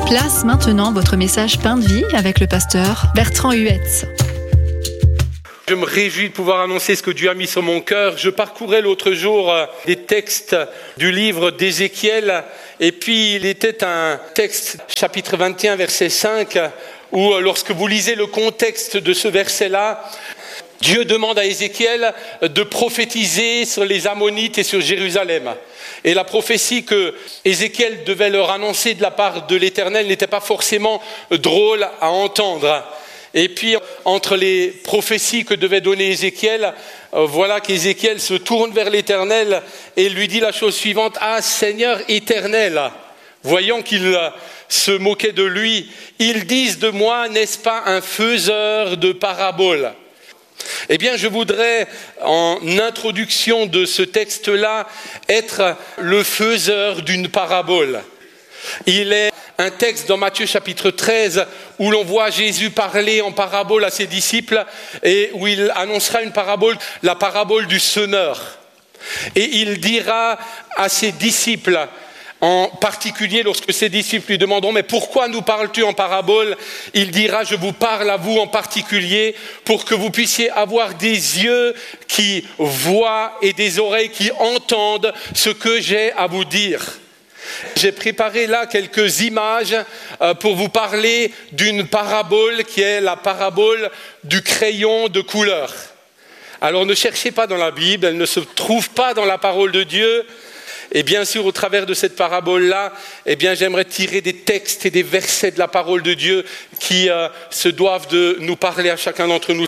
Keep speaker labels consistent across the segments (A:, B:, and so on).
A: Place maintenant votre message Pain de vie avec le pasteur Bertrand Huetz.
B: Je me réjouis de pouvoir annoncer ce que Dieu a mis sur mon cœur. Je parcourais l'autre jour des textes du livre d'Ézéchiel et puis il était un texte, chapitre 21, verset 5, où lorsque vous lisez le contexte de ce verset-là, Dieu demande à Ézéchiel de prophétiser sur les Ammonites et sur Jérusalem. Et la prophétie que Ézéchiel devait leur annoncer de la part de l'Éternel n'était pas forcément drôle à entendre. Et puis, entre les prophéties que devait donner Ézéchiel, voilà qu'Ézéchiel se tourne vers l'Éternel et lui dit la chose suivante: « Ah, Seigneur éternel !» Voyant qu'il se moquait de lui, « Ils disent de moi, n'est-ce pas un faiseur de paraboles ?» Eh bien, je voudrais, en introduction de ce texte-là, être le faiseur d'une parabole. Il est un texte dans Matthieu chapitre 13 où l'on voit Jésus parler en parabole à ses disciples et où il annoncera une parabole, la parabole du semeur. Et il dira à ses disciples, en particulier lorsque ses disciples lui demanderont « Mais pourquoi nous parles-tu en parabole ?» Il dira « Je vous parle à vous en particulier pour que vous puissiez avoir des yeux qui voient et des oreilles qui entendent ce que j'ai à vous dire. » J'ai préparé là quelques images pour vous parler d'une parabole qui est la parabole du crayon de couleur. Alors ne cherchez pas dans la Bible, elle ne se trouve pas dans la parole de Dieu. Et bien sûr, au travers de cette parabole-là, eh bien, j'aimerais tirer des textes et des versets de la parole de Dieu qui se doivent de nous parler à chacun d'entre nous.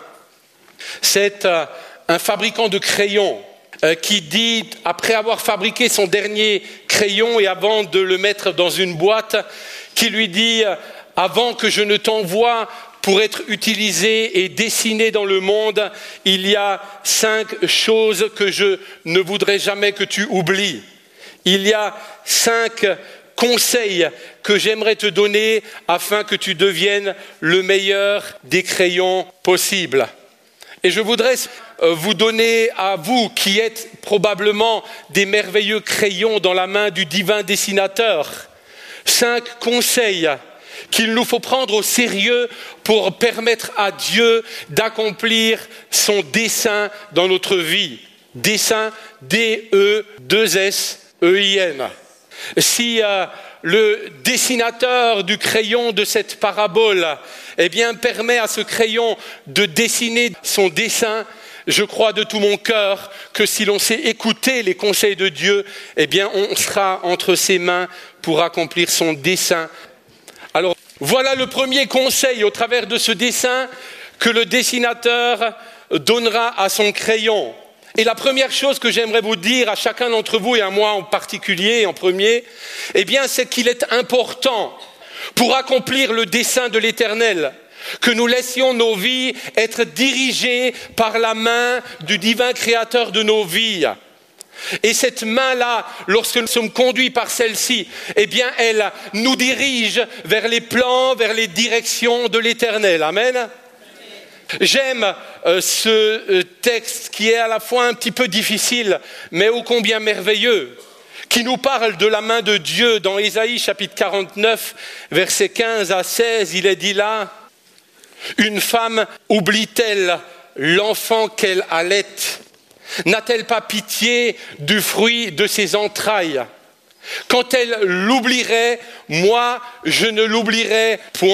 B: C'est un fabricant de crayons qui dit, après avoir fabriqué son dernier crayon et avant de le mettre dans une boîte, qui lui dit « Avant que je ne t'envoie pour être utilisé et dessiné dans le monde, il y a 5 choses que je ne voudrais jamais que tu oublies. Il y a 5 conseils que j'aimerais te donner afin que tu deviennes le meilleur des crayons possibles. » Et je voudrais vous donner à vous, qui êtes probablement des merveilleux crayons dans la main du divin dessinateur, 5 conseils qu'il nous faut prendre au sérieux pour permettre à Dieu d'accomplir son dessein dans notre vie. Dessein, D-E-2-S-E-I-N. Si le dessinateur du crayon de cette parabole permet à ce crayon de dessiner son dessin, je crois de tout mon cœur que si l'on sait écouter les conseils de Dieu, on sera entre ses mains pour accomplir son dessein. Alors, voilà le premier conseil au travers de ce dessin que le dessinateur donnera à son crayon. Et la première chose que j'aimerais vous dire à chacun d'entre vous et à moi en particulier, en premier, c'est qu'il est important pour accomplir le dessein de l'Éternel que nous laissions nos vies être dirigées par la main du divin créateur de nos vies. Et cette main-là, lorsque nous sommes conduits par celle-ci, elle nous dirige vers les plans, vers les directions de l'Éternel. Amen. J'aime ce texte qui est à la fois un petit peu difficile, mais ô combien merveilleux, qui nous parle de la main de Dieu. Dans Ésaïe chapitre 49, versets 15 à 16, il est dit là: « Une femme oublie-t-elle l'enfant qu'elle allait ? N'a-t-elle pas pitié du fruit de ses entrailles ? Quand elle l'oublierait, moi je ne l'oublierai point. »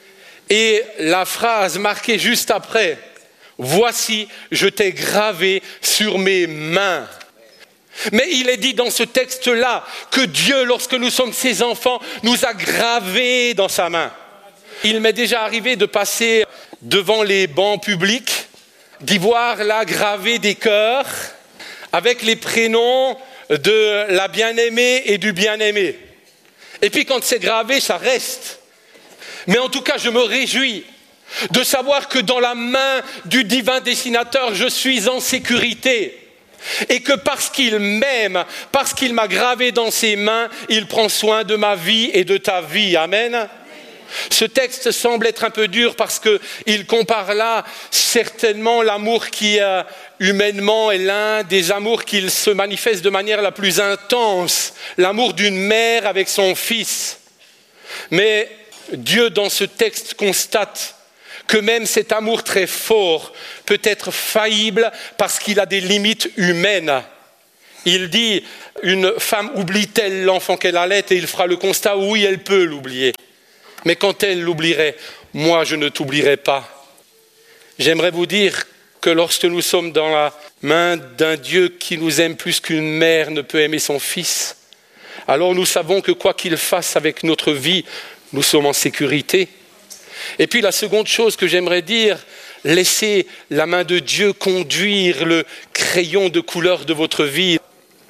B: Et la phrase marquée juste après: « Voici, je t'ai gravé sur mes mains. » Mais il est dit dans ce texte-là que Dieu, lorsque nous sommes ses enfants, nous a gravés dans sa main. Il m'est déjà arrivé de passer devant les bancs publics, d'y voir là graver des cœurs avec les prénoms de la bien-aimée et du bien-aimé. Et puis quand c'est gravé, ça reste. Mais en tout cas, je me réjouis de savoir que dans la main du divin dessinateur, je suis en sécurité. Et que parce qu'il m'aime, parce qu'il m'a gravé dans ses mains, il prend soin de ma vie et de ta vie. Amen. Ce texte semble être un peu dur parce qu'il compare là certainement l'amour qui humainement est l'un des amours qui se manifeste de manière la plus intense, l'amour d'une mère avec son fils. Mais Dieu, dans ce texte, constate que même cet amour très fort peut être faillible parce qu'il a des limites humaines. Il dit, une femme oublie-t-elle l'enfant qu'elle allait? Et il fera le constat, oui, elle peut l'oublier. Mais quand elle l'oublierait, moi, je ne t'oublierai pas. J'aimerais vous dire que lorsque nous sommes dans la main d'un Dieu qui nous aime plus qu'une mère ne peut aimer son fils, alors nous savons que quoi qu'il fasse avec notre vie, nous sommes en sécurité. Et puis la seconde chose que j'aimerais dire, laissez la main de Dieu conduire le crayon de couleur de votre vie.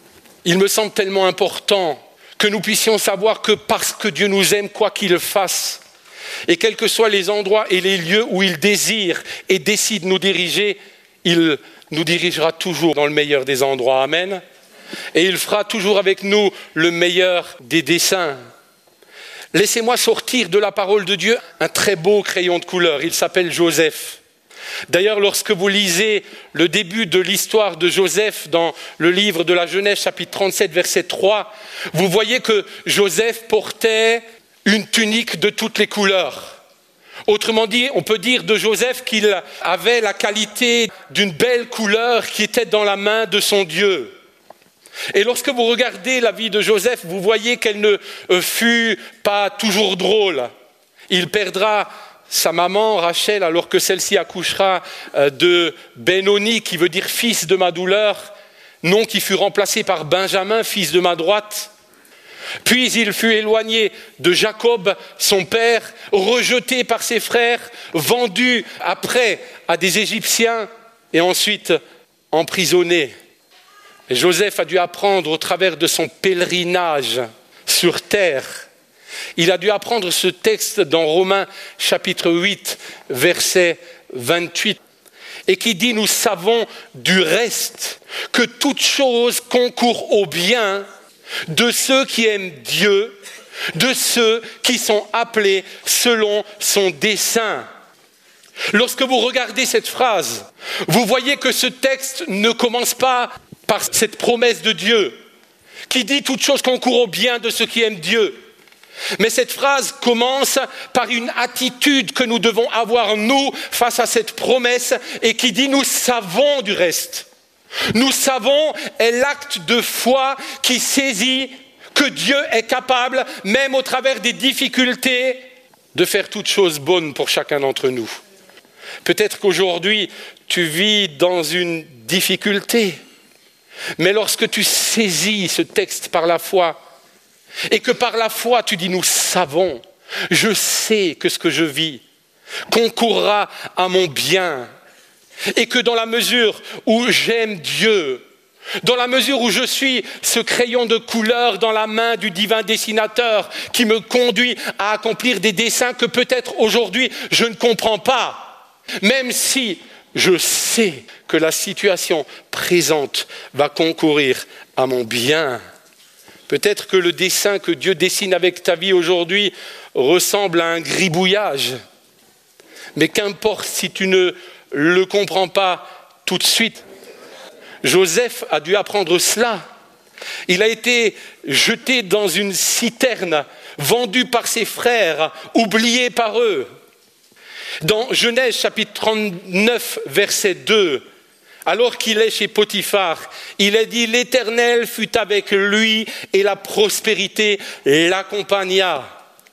B: Il me semble tellement important que nous puissions savoir que parce que Dieu nous aime, quoi qu'il fasse, et quels que soient les endroits et les lieux où il désire et décide de nous diriger, il nous dirigera toujours dans le meilleur des endroits. Amen. Et il fera toujours avec nous le meilleur des desseins. Laissez-moi sortir de la parole de Dieu un très beau crayon de couleur. Il s'appelle Joseph. D'ailleurs, lorsque vous lisez le début de l'histoire de Joseph dans le livre de la Genèse, chapitre 37, verset 3, vous voyez que Joseph portait une tunique de toutes les couleurs. Autrement dit, on peut dire de Joseph qu'il avait la qualité d'une belle couleur qui était dans la main de son Dieu. Et lorsque vous regardez la vie de Joseph, vous voyez qu'elle ne fut pas toujours drôle. Il perdra sa maman Rachel alors que celle-ci accouchera de Benoni, qui veut dire fils de ma douleur, nom qui fut remplacé par Benjamin, fils de ma droite. Puis il fut éloigné de Jacob, son père, rejeté par ses frères, vendu après à des Égyptiens et ensuite emprisonné. Et Joseph a dû apprendre au travers de son pèlerinage sur terre. Il a dû apprendre ce texte dans Romains chapitre 8, verset 28, et qui dit « Nous savons du reste que toute chose concourt au bien de ceux qui aiment Dieu, de ceux qui sont appelés selon son dessein. » Lorsque vous regardez cette phrase, vous voyez que ce texte ne commence pas par cette promesse de Dieu qui dit « Toute chose concourt au bien de ceux qui aiment Dieu ». Mais cette phrase commence par une attitude que nous devons avoir, nous, face à cette promesse, et qui dit « Nous savons du reste ». Nous savons est l'acte de foi qui saisit que Dieu est capable, même au travers des difficultés, de faire toutes choses bonnes pour chacun d'entre nous. Peut-être qu'aujourd'hui, tu vis dans une difficulté, mais lorsque tu saisis ce texte par la foi, et que par la foi tu dis « Nous savons, je sais que ce que je vis concourra à mon bien ». Et que dans la mesure où j'aime Dieu, dans la mesure où je suis ce crayon de couleur dans la main du divin dessinateur qui me conduit à accomplir des desseins que peut-être aujourd'hui je ne comprends pas, même si je sais que la situation présente va concourir à mon bien. Peut-être que le dessin que Dieu dessine avec ta vie aujourd'hui ressemble à un gribouillage, mais qu'importe si tu ne le comprend pas tout de suite. Joseph a dû apprendre cela. Il a été jeté dans une citerne, vendu par ses frères, oublié par eux. Dans Genèse chapitre 39, verset 2, alors qu'il est chez Potiphar, il est dit « L'Éternel fut avec lui et la prospérité l'accompagna ».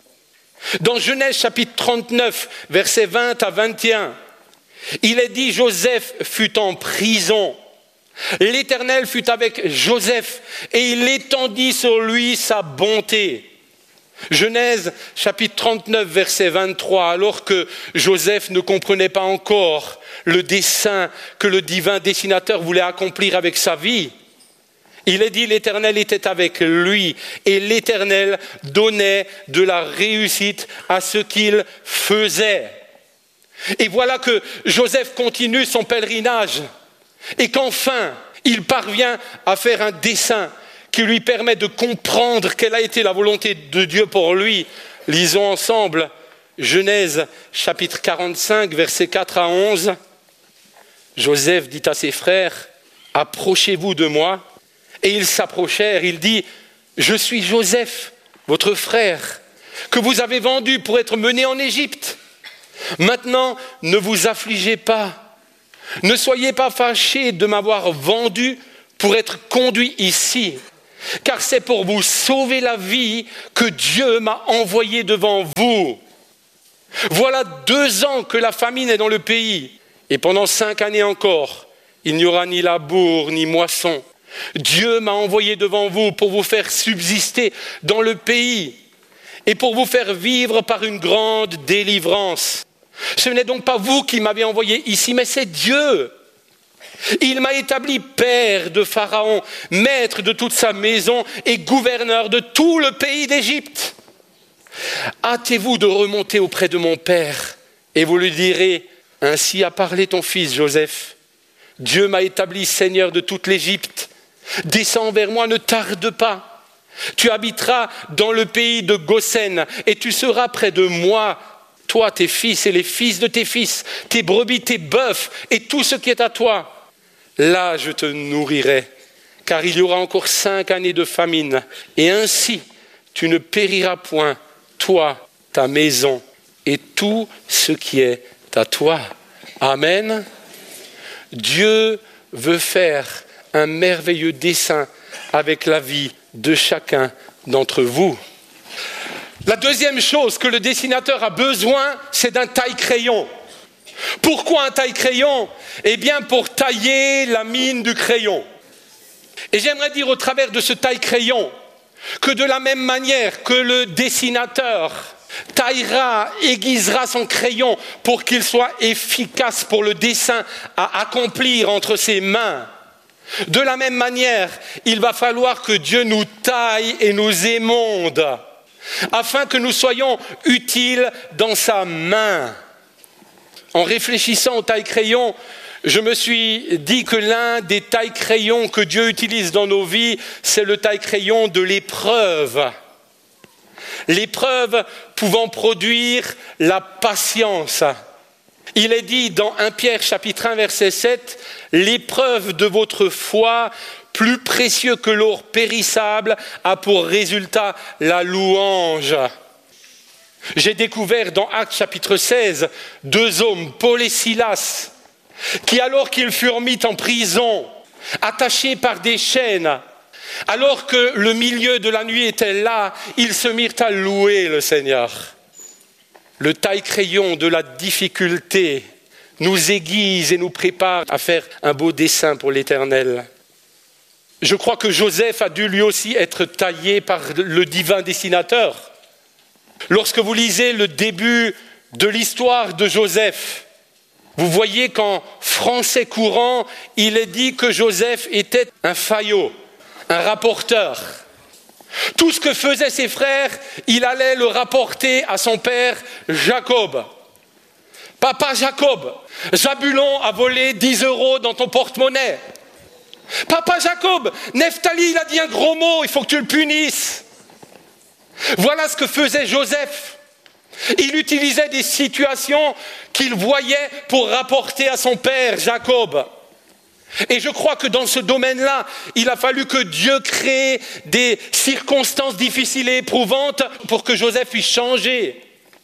B: Dans Genèse chapitre 39, verset 20 à 21, il est dit « Joseph fut en prison. L'Éternel fut avec Joseph et il étendit sur lui sa bonté. » Genèse chapitre 39, verset 23, alors que Joseph ne comprenait pas encore le dessein que le divin dessinateur voulait accomplir avec sa vie, il est dit « L'Éternel était avec lui et l'Éternel donnait de la réussite à ce qu'il faisait. » Et voilà que Joseph continue son pèlerinage et qu'enfin, il parvient à faire un dessein qui lui permet de comprendre quelle a été la volonté de Dieu pour lui. Lisons ensemble Genèse chapitre 45, versets 4 à 11. Joseph dit à ses frères « Approchez-vous de moi ». Et ils s'approchèrent, il dit « Je suis Joseph, votre frère, que vous avez vendus pour être menés en Égypte. Maintenant, ne vous affligez pas. Ne soyez pas fâchés de m'avoir vendu pour être conduit ici. Car c'est pour vous sauver la vie que Dieu m'a envoyé devant vous. Voilà 2 ans que la famine est dans le pays. Et pendant 5 années encore, il n'y aura ni labour ni moisson. Dieu m'a envoyé devant vous pour vous faire subsister dans le pays et pour vous faire vivre par une grande délivrance. Ce n'est donc pas vous qui m'avez envoyé ici, mais c'est Dieu. Il m'a établi père de Pharaon, maître de toute sa maison et gouverneur de tout le pays d'Égypte. Hâtez-vous de remonter auprès de mon père et vous lui direz, ainsi a parlé ton fils Joseph. Dieu m'a établi seigneur de toute l'Égypte. Descends vers moi, ne tarde pas. Tu habiteras dans le pays de Goshen et tu seras près de moi, toi, tes fils et les fils de tes fils, tes brebis, tes bœufs et tout ce qui est à toi. Là, je te nourrirai, car il y aura encore 5 années de famine. Et ainsi, tu ne périras point, toi, ta maison et tout ce qui est à toi. Amen. Dieu veut faire un merveilleux dessein avec la vie de chacun d'entre vous. La deuxième chose que le dessinateur a besoin, c'est d'un taille-crayon. Pourquoi un taille-crayon ? Eh bien, pour tailler la mine du crayon. Et j'aimerais dire au travers de ce taille-crayon que de la même manière que le dessinateur taillera, aiguisera son crayon pour qu'il soit efficace pour le dessin à accomplir entre ses mains, de la même manière, il va falloir que Dieu nous taille et nous émonde, afin que nous soyons utiles dans sa main. En réfléchissant au taille-crayon, je me suis dit que l'un des taille-crayons que Dieu utilise dans nos vies, c'est le taille-crayon de l'épreuve. L'épreuve pouvant produire la patience. Il est dit dans 1 Pierre chapitre 1 verset 7, « L'épreuve de votre foi, plus précieux que l'or périssable, a pour résultat la louange. » J'ai découvert dans Actes chapitre 16 2 hommes, Paul et Silas, qui alors qu'ils furent mis en prison, attachés par des chaînes, alors que le milieu de la nuit était là, ils se mirent à louer le Seigneur. Le taille-crayon de la difficulté nous aiguise et nous prépare à faire un beau dessin pour l'Éternel. Je crois que Joseph a dû lui aussi être taillé par le divin dessinateur. Lorsque vous lisez le début de l'histoire de Joseph, vous voyez qu'en français courant, il est dit que Joseph était un faillot, un rapporteur. Tout ce que faisaient ses frères, il allait le rapporter à son père Jacob. Papa Jacob, Zabulon a volé 10 € dans ton porte-monnaie. Papa Jacob, Nephtali, il a dit un gros mot, il faut que tu le punisses. Voilà ce que faisait Joseph. Il utilisait des situations qu'il voyait pour rapporter à son père Jacob. Et je crois que dans ce domaine-là, il a fallu que Dieu crée des circonstances difficiles et éprouvantes pour que Joseph puisse changer.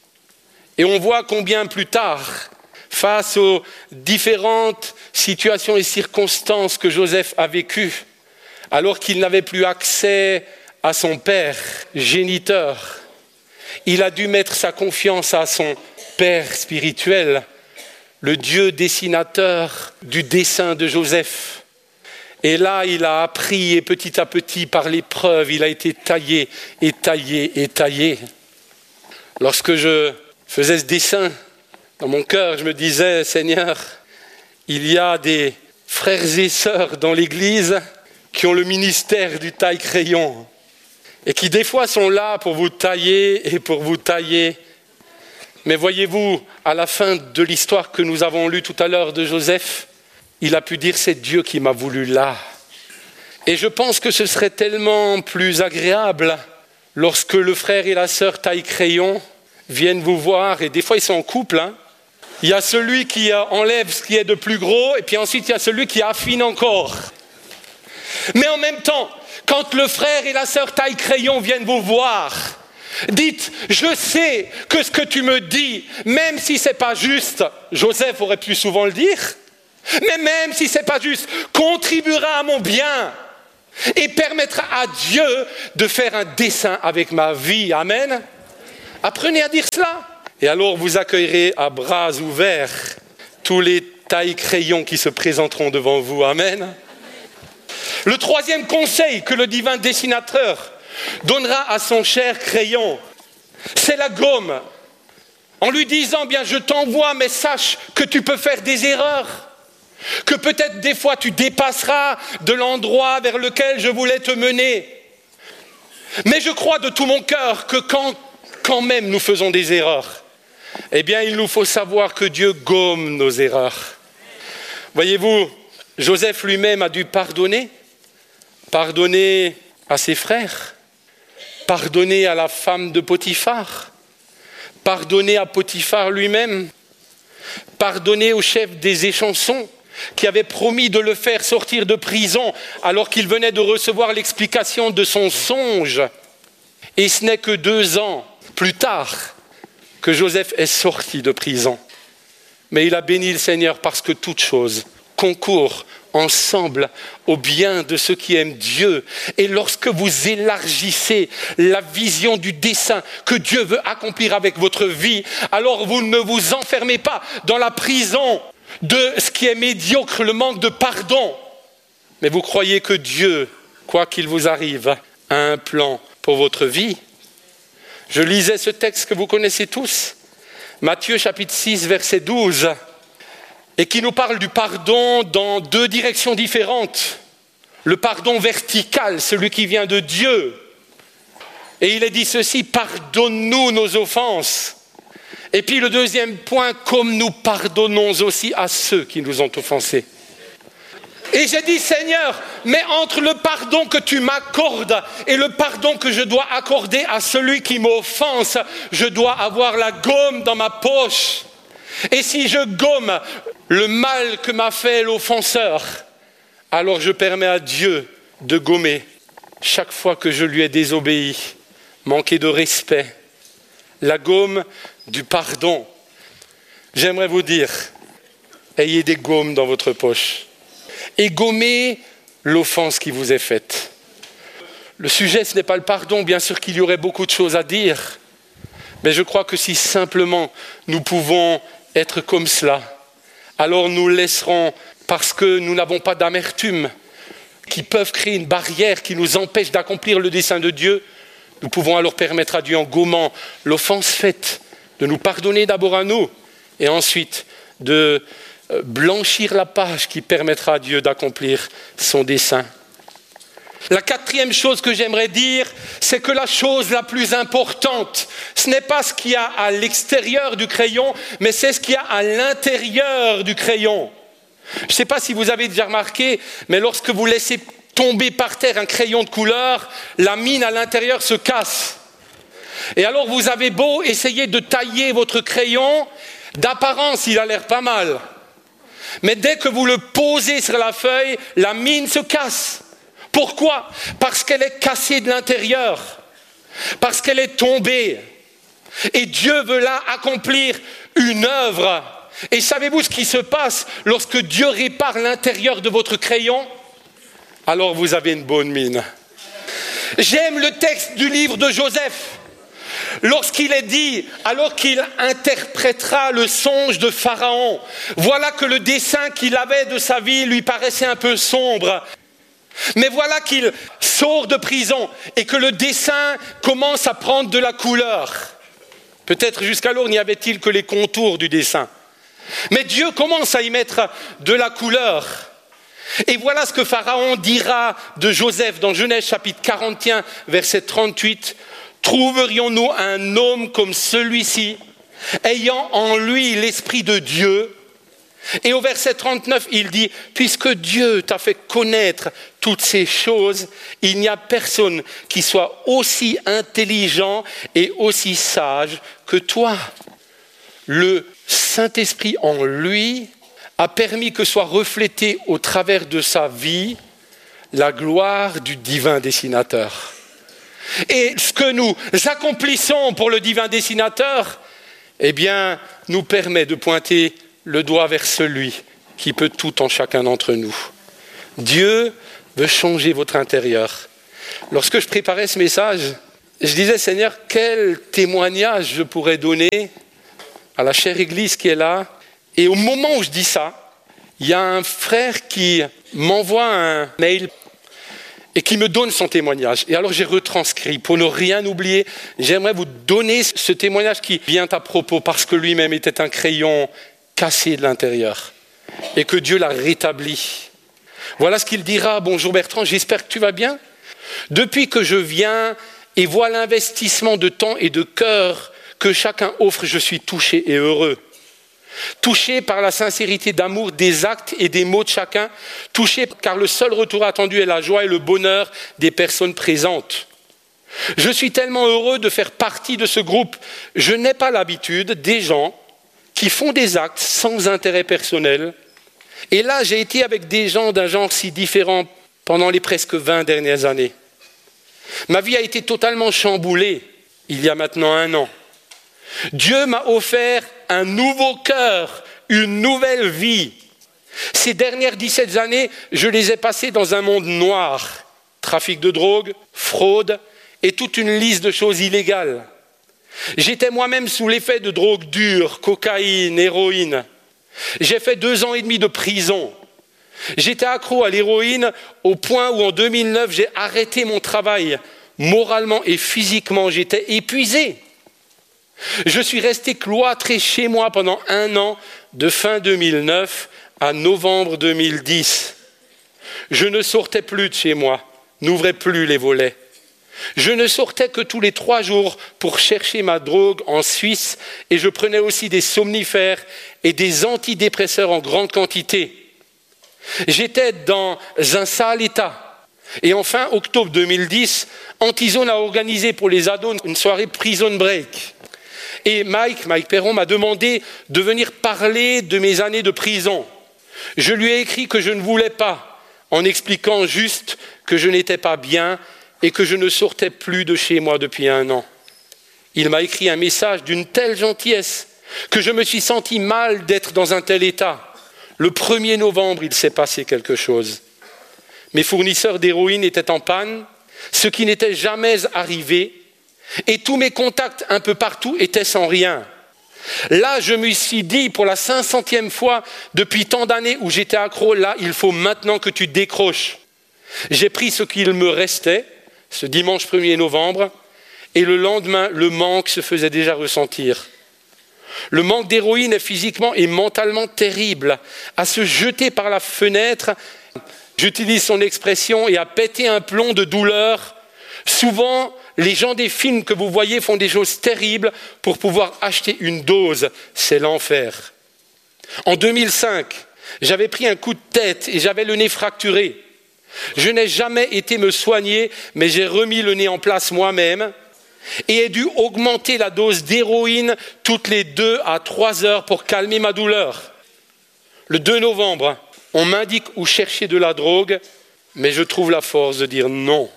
B: Et on voit combien plus tard, face aux différentes situations et circonstances que Joseph a vécues, alors qu'il n'avait plus accès à son père géniteur, il a dû mettre sa confiance à son père spirituel, le Dieu dessinateur du dessin de Joseph. Et là, il a appris et petit à petit, par l'épreuve, il a été taillé et taillé et taillé. Lorsque je faisais ce dessin, dans mon cœur, je me disais, Seigneur, il y a des frères et sœurs dans l'Église qui ont le ministère du taille-crayon et qui des fois sont là pour vous tailler et pour vous tailler. Mais voyez-vous, à la fin de l'histoire que nous avons lue tout à l'heure de Joseph, il a pu dire « c'est Dieu qui m'a voulu là ». Et je pense que ce serait tellement plus agréable lorsque le frère et la sœur taille-crayon viennent vous voir, et des fois ils sont en couple, Il y a celui qui enlève ce qui est de plus gros, et puis ensuite il y a celui qui affine encore. Mais en même temps, quand le frère et la sœur taille-crayon viennent vous voir, Dites, je sais que ce que tu me dis, même si ce n'est pas juste, Joseph aurait pu souvent le dire, mais même si ce n'est pas juste, contribuera à mon bien et permettra à Dieu de faire un dessein avec ma vie. Amen. Apprenez à dire cela. Et alors vous accueillerez à bras ouverts tous les tailles-crayons qui se présenteront devant vous. Amen. Le troisième conseil que le divin dessinateur donnera à son cher crayon, c'est la gomme. En lui disant, bien je t'envoie, mais sache que tu peux faire des erreurs. Que peut-être des fois tu dépasseras de l'endroit vers lequel je voulais te mener. Mais je crois de tout mon cœur que quand même nous faisons des erreurs, eh bien il nous faut savoir que Dieu gomme nos erreurs. Voyez-vous, Joseph lui-même a dû pardonner à ses frères, pardonner à la femme de Potiphar, pardonner à Potiphar lui-même, pardonner au chef des échansons, qui avait promis de le faire sortir de prison alors qu'il venait de recevoir l'explication de son songe. Et ce n'est que 2 ans plus tard que Joseph est sorti de prison. Mais il a béni le Seigneur parce que toute chose concourt ensemble au bien de ceux qui aiment Dieu. Et lorsque vous élargissez la vision du dessein que Dieu veut accomplir avec votre vie, alors vous ne vous enfermez pas dans la prison de ce qui est médiocre, le manque de pardon. Mais vous croyez que Dieu, quoi qu'il vous arrive, a un plan pour votre vie. Je lisais ce texte que vous connaissez tous, Matthieu chapitre 6, verset 12, et qui nous parle du pardon dans 2 directions différentes. Le pardon vertical, celui qui vient de Dieu. Et il est dit ceci, pardonne-nous nos offenses. Et puis le deuxième point, comme nous pardonnons aussi à ceux qui nous ont offensés. Et j'ai dit, Seigneur, mais entre le pardon que tu m'accordes et le pardon que je dois accorder à celui qui m'offense, je dois avoir la gomme dans ma poche. Et si je gomme le mal que m'a fait l'offenseur, alors je permets à Dieu de gommer chaque fois que je lui ai désobéi, manqué de respect. La gomme du pardon. J'aimerais vous dire, ayez des gommes dans votre poche et gommez l'offense qui vous est faite. Le sujet, ce n'est pas le pardon, bien sûr qu'il y aurait beaucoup de choses à dire, mais je crois que si simplement nous pouvons être comme cela, alors nous laisserons, parce que nous n'avons pas d'amertume, qui peuvent créer une barrière qui nous empêche d'accomplir le dessein de Dieu, nous pouvons alors permettre à Dieu, en gommant l'offense faite, de nous pardonner d'abord à nous, et ensuite de blanchir la page qui permettra à Dieu d'accomplir son dessein. La 4e chose que j'aimerais dire, c'est que la chose la plus importante, ce n'est pas ce qu'il y a à l'extérieur du crayon, mais c'est ce qu'il y a à l'intérieur du crayon. Je ne sais pas si vous avez déjà remarqué, mais lorsque vous laissez tomber par terre un crayon de couleur, la mine à l'intérieur se casse. Et alors vous avez beau essayer de tailler votre crayon, d'apparence il a l'air pas mal. Mais dès que vous le posez sur la feuille, la mine se casse. Pourquoi ? Parce qu'elle est cassée de l'intérieur. Parce qu'elle est tombée. Et Dieu veut là accomplir une œuvre. Et savez-vous ce qui se passe lorsque Dieu répare l'intérieur de votre crayon ? Alors vous avez une bonne mine. J'aime le texte du livre de Joseph. Lorsqu'il est dit, alors qu'il interprétera le songe de Pharaon, voilà que le dessein qu'il avait de sa vie lui paraissait un peu sombre. Mais voilà qu'il sort de prison et que le dessin commence à prendre de la couleur. Peut-être jusqu'alors n'y avait-il que les contours du dessin. Mais Dieu commence à y mettre de la couleur. Et voilà ce que Pharaon dira de Joseph dans Genèse chapitre 41, verset 38. « Trouverions-nous un homme comme celui-ci, ayant en lui l'esprit de Dieu ?» Et au verset 39, il dit « Puisque Dieu t'a fait connaître toutes ces choses, il n'y a personne qui soit aussi intelligent et aussi sage que toi. » Le Saint-Esprit en lui a permis que soit reflétée au travers de sa vie la gloire du divin dessinateur. Et ce que nous accomplissons pour le divin dessinateur, eh bien, nous permet de pointer le doigt vers celui qui peut tout en chacun d'entre nous. Dieu veut changer votre intérieur. Lorsque je préparais ce message, je disais, Seigneur, quel témoignage je pourrais donner à la chère Église qui est là. Et au moment où je dis ça, il y a un frère qui m'envoie un mail et qui me donne son témoignage. Et alors j'ai retranscrit, pour ne rien oublier, j'aimerais vous donner ce témoignage qui vient à propos, parce que lui-même était un crayon cassé de l'intérieur, et que Dieu l'a rétabli. Voilà ce qu'il dira. Bonjour Bertrand, j'espère que tu vas bien. Depuis que je viens et vois l'investissement de temps et de cœur que chacun offre, je suis touché et heureux. Touché par la sincérité d'amour des actes et des mots de chacun, touché car le seul retour attendu est la joie et le bonheur des personnes présentes. Je suis tellement heureux de faire partie de ce groupe. Je n'ai pas l'habitude des gens qui font des actes sans intérêt personnel. Et là, j'ai été avec des gens d'un genre si différent pendant les presque 20 dernières années. Ma vie a été totalement chamboulée il y a maintenant 1 an. Dieu m'a offert un nouveau cœur, une nouvelle vie. Ces dernières 17 années, je les ai passées dans un monde noir. Trafic de drogue, fraude et toute une liste de choses illégales. J'étais moi-même sous l'effet de drogues dures, cocaïne, héroïne. J'ai fait 2 ans et demi de prison. J'étais accro à l'héroïne au point où en 2009, j'ai arrêté mon travail. Moralement et physiquement, j'étais épuisé. Je suis resté cloîtré chez moi pendant 1 an, de fin 2009 à novembre 2010. Je ne sortais plus de chez moi, n'ouvrais plus les volets. Je ne sortais que tous les 3 jours pour chercher ma drogue en Suisse et je prenais aussi des somnifères et des antidépresseurs en grande quantité. J'étais dans un sale état. Et enfin, octobre 2010, Antizone a organisé pour les ados une soirée Prison Break. Et Mike Perron m'a demandé de venir parler de mes années de prison. Je lui ai écrit que je ne voulais pas, en expliquant juste que je n'étais pas bien et que je ne sortais plus de chez moi depuis 1 an. Il m'a écrit un message d'une telle gentillesse que je me suis senti mal d'être dans un tel état. Le 1er novembre, il s'est passé quelque chose. Mes fournisseurs d'héroïne étaient en panne, ce qui n'était jamais arrivé, et tous mes contacts un peu partout étaient sans rien. Là, je me suis dit, pour la 500e fois, depuis tant d'années où j'étais accro, là, il faut maintenant que tu décroches. J'ai pris ce qu'il me restait, ce dimanche 1er novembre, et le lendemain, le manque se faisait déjà ressentir. Le manque d'héroïne est physiquement et mentalement terrible, à se jeter par la fenêtre, j'utilise son expression, et à péter un plomb de douleur. Souvent, les gens des films que vous voyez font des choses terribles pour pouvoir acheter une dose. C'est l'enfer. En 2005, j'avais pris un coup de tête et j'avais le nez fracturé. Je n'ai jamais été me soigner, mais j'ai remis le nez en place moi-même et ai dû augmenter la dose d'héroïne toutes les 2 à 3 heures pour calmer ma douleur. Le 2 novembre, on m'indique où chercher de la drogue, mais je trouve la force de dire non.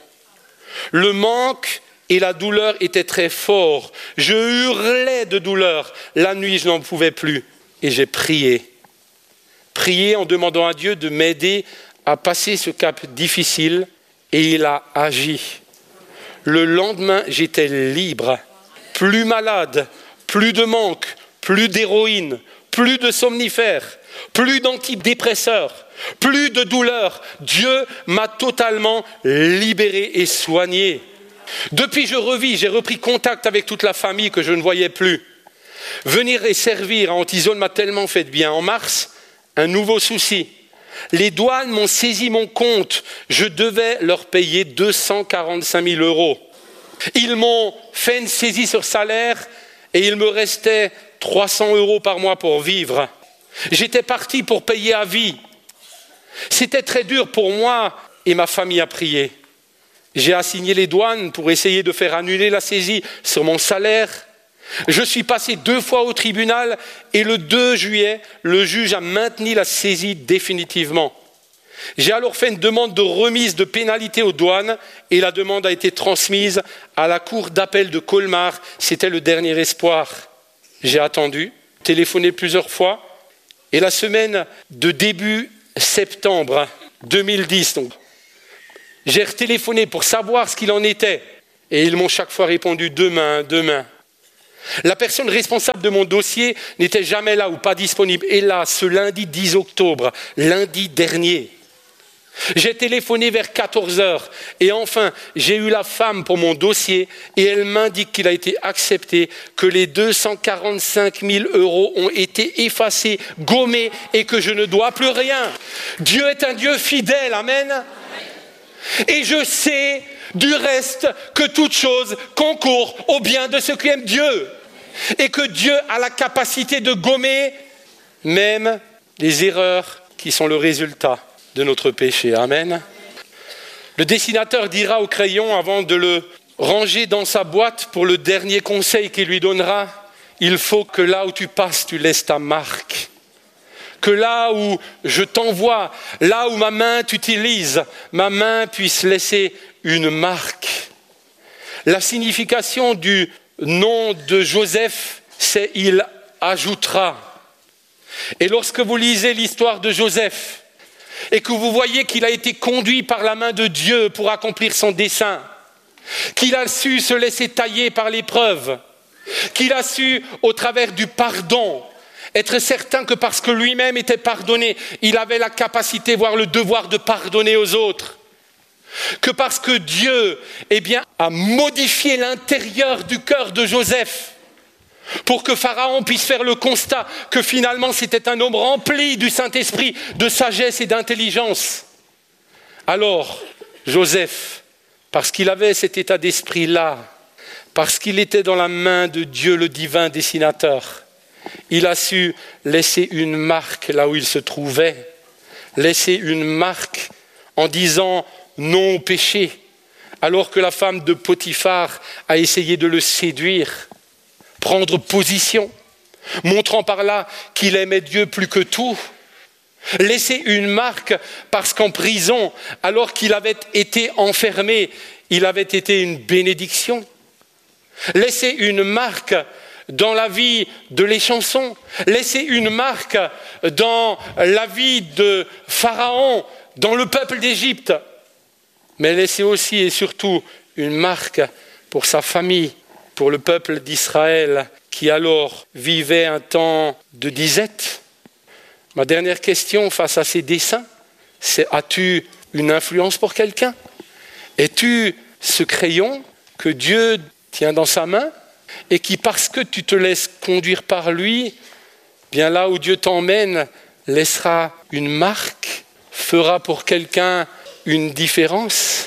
B: Le manque et la douleur étaient très forts. Je hurlais de douleur. La nuit, je n'en pouvais plus. Et j'ai prié. Prié en demandant à Dieu de m'aider à passer ce cap difficile. Et il a agi. Le lendemain, j'étais libre. Plus malade, plus de manque, plus d'héroïne, plus de somnifères, plus d'antidépresseurs, plus de douleur. Dieu m'a totalement libéré et soigné. Depuis, j'ai repris contact avec toute la famille que je ne voyais plus. Venir et servir à Antizone m'a tellement fait de bien. En mars, un nouveau souci. Les douanes m'ont saisi mon compte. Je devais leur payer 245 000 €. Ils m'ont fait une saisie sur salaire et il me restait 300 € par mois pour vivre. J'étais parti pour payer à vie. C'était très dur pour moi et ma famille a prié. J'ai assigné les douanes pour essayer de faire annuler la saisie sur mon salaire. Je suis passé 2 fois au tribunal et le 2 juillet, le juge a maintenu la saisie définitivement. J'ai alors fait une demande de remise de pénalité aux douanes et la demande a été transmise à la cour d'appel de Colmar. C'était le dernier espoir. J'ai attendu, téléphoné plusieurs fois et la semaine de début septembre 2010, donc, j'ai retéléphoné pour savoir ce qu'il en était et ils m'ont chaque fois répondu demain. La personne responsable de mon dossier n'était jamais là ou pas disponible. Et là, ce lundi 10 octobre, lundi dernier, j'ai téléphoné vers 14h et enfin, j'ai eu la femme pour mon dossier et elle m'indique qu'il a été accepté, que les 245 000 € ont été effacés, gommés et que je ne dois plus rien. Dieu est un Dieu fidèle, amen. Et je sais du reste que toute chose concourt au bien de ceux qui aiment Dieu et que Dieu a la capacité de gommer même les erreurs qui sont le résultat de notre péché. Amen. Le dessinateur dira au crayon avant de le ranger dans sa boîte pour le dernier conseil qu'il lui donnera, il faut que là où tu passes, tu laisses ta marque. Que là où je t'envoie, là où ma main t'utilise, ma main puisse laisser une marque. La signification du nom de Joseph, c'est « il ajoutera ». Et lorsque vous lisez l'histoire de Joseph et que vous voyez qu'il a été conduit par la main de Dieu pour accomplir son dessein, qu'il a su se laisser tailler par l'épreuve, qu'il a su, au travers du pardon, être certain que parce que lui-même était pardonné, il avait la capacité, voire le devoir de pardonner aux autres. Que parce que Dieu, a modifié l'intérieur du cœur de Joseph pour que Pharaon puisse faire le constat que finalement c'était un homme rempli du Saint-Esprit, de sagesse et d'intelligence. Alors, Joseph, parce qu'il avait cet état d'esprit-là, parce qu'il était dans la main de Dieu, le divin dessinateur, il a su laisser une marque là où il se trouvait, laisser une marque en disant non au péché, alors que la femme de Potiphar a essayé de le séduire, prendre position, montrant par là qu'il aimait Dieu plus que tout, laisser une marque parce qu'en prison, alors qu'il avait été enfermé, il avait été une bénédiction, laisser une marque dans la vie de l'échanson, laisser une marque dans la vie de Pharaon, dans le peuple d'Égypte, mais laisser aussi et surtout une marque pour sa famille, pour le peuple d'Israël qui alors vivait un temps de disette. Ma dernière question face à ces dessins, c'est: as-tu une influence pour quelqu'un? Es-tu ce crayon que Dieu tient dans sa main et qui, parce que tu te laisses conduire par lui, bien là où Dieu t'emmène, laissera une marque, fera pour quelqu'un une différence?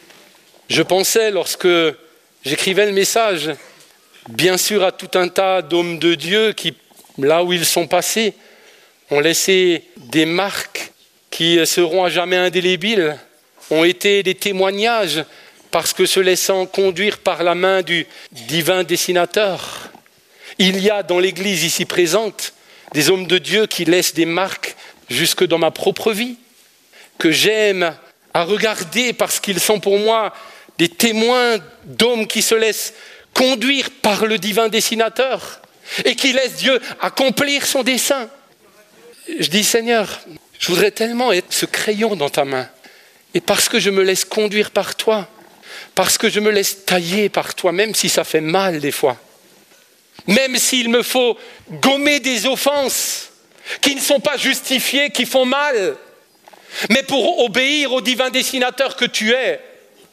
B: Je pensais, lorsque j'écrivais le message, bien sûr à tout un tas d'hommes de Dieu qui, là où ils sont passés, ont laissé des marques qui seront à jamais indélébiles, ont été des témoignages parce que se laissant conduire par la main du divin dessinateur. Il y a dans l'Église ici présente des hommes de Dieu qui laissent des marques jusque dans ma propre vie, que j'aime à regarder parce qu'ils sont pour moi des témoins d'hommes qui se laissent conduire par le divin dessinateur et qui laissent Dieu accomplir son dessein. Je dis: Seigneur, je voudrais tellement être ce crayon dans ta main. Et parce que je me laisse conduire par toi, parce que je me laisse tailler par toi, même si ça fait mal des fois, même s'il me faut gommer des offenses qui ne sont pas justifiées, qui font mal, mais pour obéir au divin dessinateur que tu es,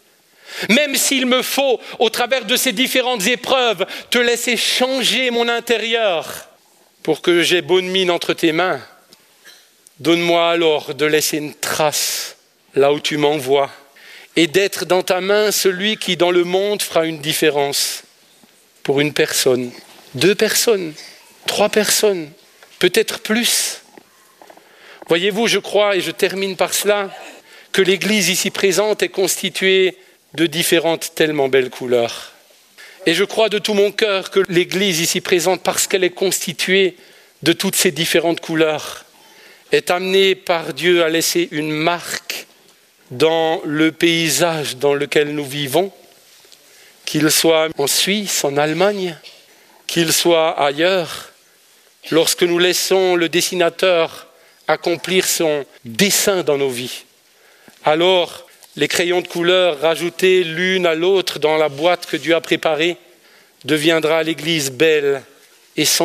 B: même s'il me faut, au travers de ces différentes épreuves, te laisser changer mon intérieur pour que j'aie bonne mine entre tes mains, donne-moi alors de laisser une trace là où tu m'envoies et d'être dans ta main celui qui dans le monde fera une différence pour une personne, 2 personnes, 3 personnes, peut-être plus. Voyez-vous, je crois, et je termine par cela, que l'Église ici présente est constituée de différentes tellement belles couleurs. Et je crois de tout mon cœur que l'Église ici présente, parce qu'elle est constituée de toutes ces différentes couleurs, est amené par Dieu à laisser une marque dans le paysage dans lequel nous vivons, qu'il soit en Suisse, en Allemagne, qu'il soit ailleurs, lorsque nous laissons le dessinateur accomplir son dessin dans nos vies, alors les crayons de couleur rajoutés l'une à l'autre dans la boîte que Dieu a préparée deviendra l'Église belle et sans